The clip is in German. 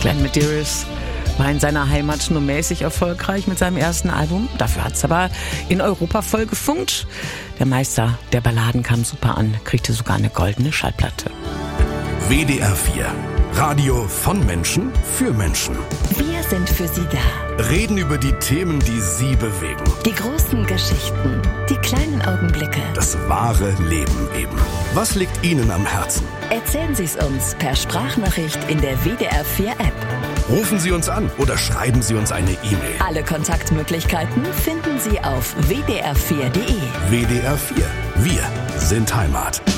Glenn Medeiros war in seiner Heimat nur mäßig erfolgreich mit seinem ersten Album. Dafür hat's aber in Europa voll gefunkt. Der Meister der Balladen kam super an, kriegte sogar eine goldene Schallplatte. WDR 4. Radio von Menschen für Menschen. Wir sind für Sie da. Reden über die Themen, die Sie bewegen. Die großen Geschichten, die kleinen Augenblicke. Das wahre Leben eben. Was liegt Ihnen am Herzen? Erzählen Sie es uns per Sprachnachricht in der WDR 4 App. Rufen Sie uns an oder schreiben Sie uns eine E-Mail. Alle Kontaktmöglichkeiten finden Sie auf wdr4.de. WDR 4. Wir sind Heimat.